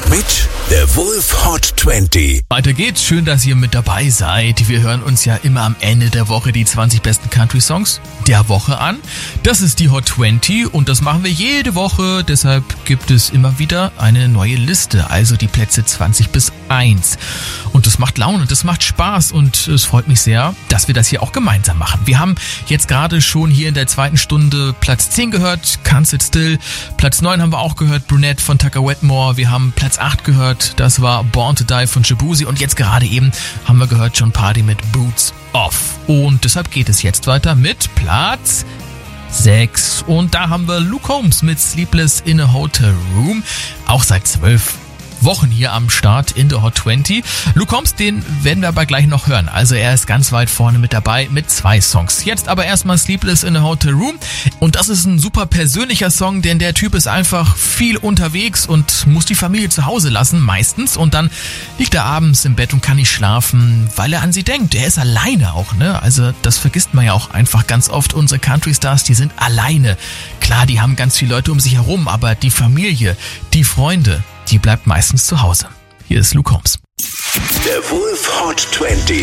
mit der Wolf Hot 20. Weiter geht's. Schön, dass ihr mit dabei seid. Wir hören uns ja immer am Ende der Woche die 20 besten Country-Songs der Woche an. Das ist die Hot 20 und das machen wir jede Woche. Deshalb gibt es immer wieder eine neue Liste, also die Plätze 20 bis 1. Und das macht Laune, das macht Spaß und es freut mich sehr, dass wir das hier auch gemeinsam machen. Wir haben jetzt gerade schon hier in der zweiten Stunde Platz 10 gehört, Can't Sit Still. Platz 9 haben wir auch gehört, Brunette von Tucker Wetmore. Wir haben Platz 8 gehört, das war Born to Die von Shabuzi. Und jetzt gerade eben haben wir gehört Jon Pardi mit Boots Off. Und deshalb geht es jetzt weiter mit Platz 6. Und da haben wir Luke Combs mit Sleepless in a Hotel Room. Auch seit 12 Wochen hier am Start in der Hot 20. Luke Combs, den werden wir aber gleich noch hören. Also er ist ganz weit vorne mit dabei mit 2 Songs. Jetzt aber erstmal Sleepless in a Hotel Room. Und das ist ein super persönlicher Song, denn der Typ ist einfach viel unterwegs und muss die Familie zu Hause lassen, meistens. Und dann liegt er abends im Bett und kann nicht schlafen, weil er an sie denkt. Er ist alleine auch, ne? Also das vergisst man ja auch einfach ganz oft. Unsere Country-Stars, die sind alleine. Klar, die haben ganz viele Leute um sich herum, aber die Familie, die Freunde, die bleibt meistens zu Hause. Hier ist Luke Combs. Der Wolf Hot 20.